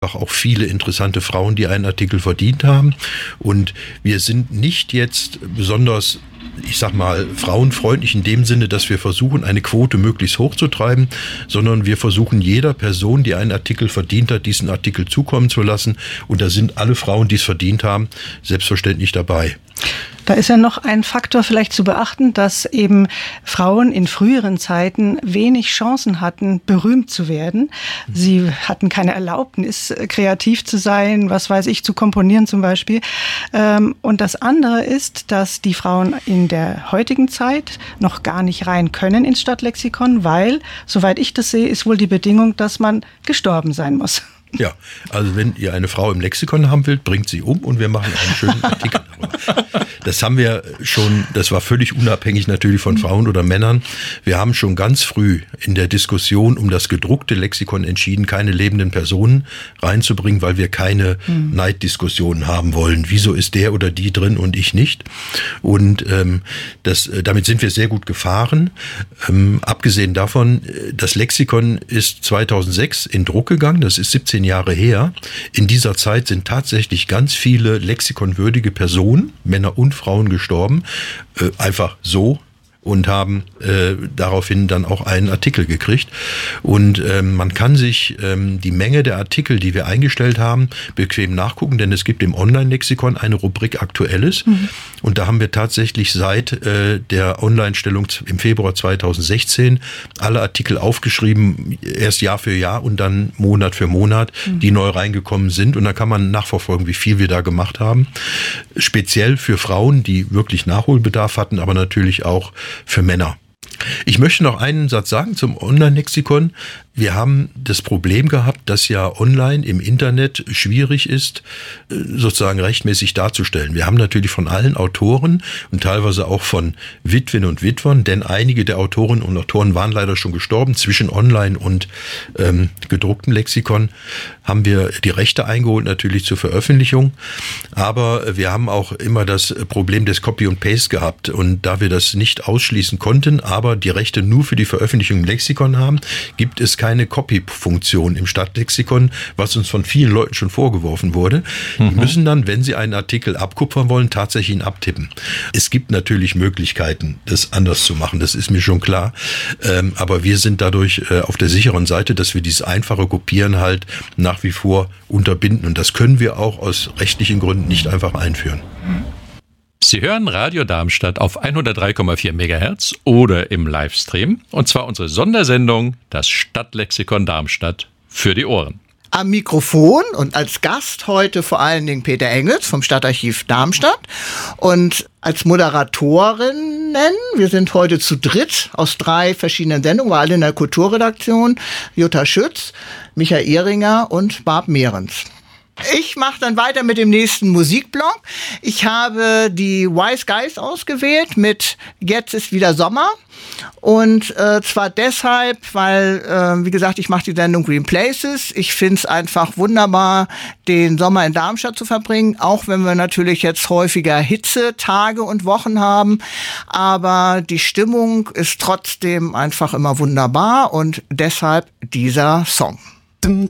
auch viele interessante Frauen, die einen Artikel verdient haben. Und wir sind nicht jetzt besonders, ich sag mal, frauenfreundlich in dem Sinne, dass wir versuchen, eine Quote möglichst hoch zu treiben, sondern wir versuchen, jeder Person, die einen Artikel verdient hat, diesen Artikel zukommen zu lassen. Und da sind alle Frauen, die es verdient haben, selbstverständlich dabei. Da ist ja noch ein Faktor vielleicht zu beachten, dass eben Frauen in früheren Zeiten wenig Chancen hatten, berühmt zu werden. Sie hatten keine Erlaubnis, kreativ zu sein, was weiß ich, zu komponieren zum Beispiel. Und das andere ist, dass die Frauen in der heutigen Zeit noch gar nicht rein können ins Stadtlexikon, weil, soweit ich das sehe, ist wohl die Bedingung, dass man gestorben sein muss. Ja, also wenn ihr eine Frau im Lexikon haben wollt, bringt sie um und wir machen einen schönen Artikel darüber. Das haben wir schon, das war völlig unabhängig natürlich von Frauen oder Männern. Wir haben schon ganz früh in der Diskussion um das gedruckte Lexikon entschieden, keine lebenden Personen reinzubringen, weil wir keine Neiddiskussionen haben wollen. Wieso ist der oder die drin und ich nicht? Und damit sind wir sehr gut gefahren. Abgesehen davon, das Lexikon ist 2006 in Druck gegangen, das ist 17 Jahre her. In dieser Zeit sind tatsächlich ganz viele lexikonwürdige Personen, Männer und Frauen, gestorben. Einfach so. Und haben daraufhin dann auch einen Artikel gekriegt. Und man kann sich die Menge der Artikel, die wir eingestellt haben, bequem nachgucken, denn es gibt im Online-Lexikon eine Rubrik Aktuelles. Und da haben wir tatsächlich seit der Online-Stellung im Februar 2016 alle Artikel aufgeschrieben, erst Jahr für Jahr und dann Monat für Monat, die neu reingekommen sind. Und da kann man nachverfolgen, wie viel wir da gemacht haben. Speziell für Frauen, die wirklich Nachholbedarf hatten, aber natürlich auch für Männer. Ich möchte noch einen Satz sagen zum Online-Lexikon. Wir haben das Problem gehabt, dass ja online im Internet schwierig ist, sozusagen rechtmäßig darzustellen. Wir haben natürlich von allen Autoren und teilweise auch von Witwen und Witwern, denn einige der Autorinnen und Autoren waren leider schon gestorben. Zwischen Online und gedrucktem Lexikon haben wir die Rechte eingeholt, natürlich zur Veröffentlichung. Aber wir haben auch immer das Problem des Copy und Paste gehabt. Und da wir das nicht ausschließen konnten, aber die Rechte nur für die Veröffentlichung im Lexikon haben, gibt es keine Copy-Funktion im Stadtlexikon, was uns von vielen Leuten schon vorgeworfen wurde. Die müssen dann, wenn sie einen Artikel abkupfern wollen, tatsächlich ihn abtippen. Es gibt natürlich Möglichkeiten, das anders zu machen, das ist mir schon klar. Aber wir sind dadurch auf der sicheren Seite, dass wir dieses einfache Kopieren halt nach wie vor unterbinden. Und das können wir auch aus rechtlichen Gründen nicht einfach einführen. Sie hören Radio Darmstadt auf 103,4 MHz oder im Livestream. Und zwar unsere Sondersendung, das Stadtlexikon Darmstadt für die Ohren. Am Mikrofon und als Gast heute vor allen Dingen Peter Engels vom Stadtarchiv Darmstadt und als Moderatorinnen, wir sind heute zu dritt aus 3 verschiedenen Sendungen, war alle in der Kulturredaktion, Jutta Schütz, Michael Ehringer und Barb Mehrens. Ich mache dann weiter mit dem nächsten Musikblock. Ich habe die Wise Guys ausgewählt mit Jetzt ist wieder Sommer. Und zwar deshalb, weil, wie gesagt, ich mache die Sendung Green Places. Ich finde es einfach wunderbar, den Sommer in Darmstadt zu verbringen, auch wenn wir natürlich jetzt häufiger Hitzetage und Wochen haben. Aber die Stimmung ist trotzdem einfach immer wunderbar und deshalb dieser Song. Dum